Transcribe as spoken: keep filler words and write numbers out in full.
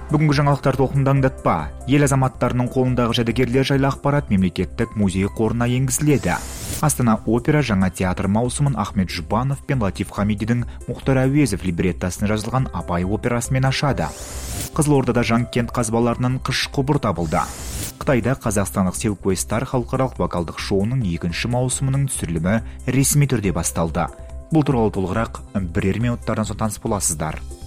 Бүгінгі жаңалықтар толқындаңдатпа. Ел азаматтарының қолындағы жәдігерлер жайлы ақпарат мемлекеттік музей қорына енгізіледі. Астана опера жаңа театр маусымын Ахмет Жұбанов пен Латиф Хамидидің Мұхтар Әуезов либреттосына жазылған Абай операсымен ашады. Қызылордада Жанкент қазбаларынан қыш құбыр табылды. Қытайда Қазақстандық Silkway Star халықаралық вокалдық шоуының екінші маусымының түсірілімі ресми түрде басталды. Бұл туралы толығырақ бірер минуттардан соң таныс боласыздар.